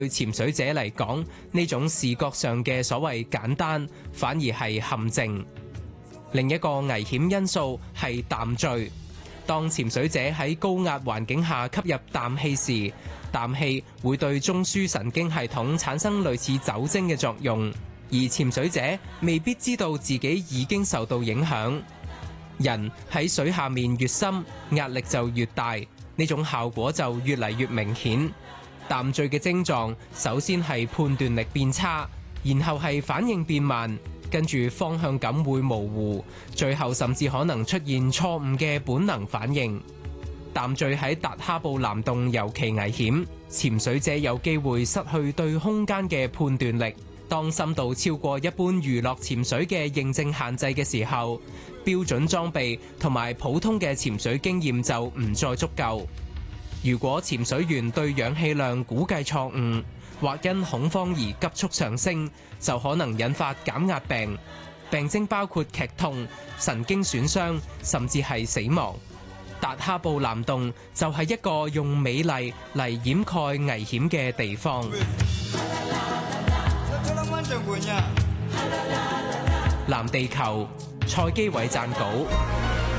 對潛水者嚟講，呢種視覺上嘅所謂簡單，反而係陷阱。另一個危險因素係氮醉。當潛水者喺高壓環境下吸入氮氣時，氮氣會對中樞神經系統產生類似酒精嘅作用，而潛水者未必知道自己已經受到影響。人喺水下面越深，壓力就越大，呢種效果就越嚟越明顯。氮醉嘅症狀首先係判斷力變差，然後係反應變慢，跟住方向感會模糊，最後甚至可能出現錯誤嘅本能反應。氮醉喺達哈布藍洞尤其危險，潛水者有機會失去對空間嘅判斷力。當深度超過一般娛樂潛水嘅認證限制嘅時候，標準裝備同埋普通嘅潛水經驗就唔再足夠。如果潛水員對氧氣量估計錯誤，或因恐慌而急速上升，就可能引發減壓病，病徵包括劇痛、神經損傷，甚至係死亡。達哈布藍洞就係一個用美麗嚟掩蓋危險嘅地方。藍地球，蔡基偉撰稿。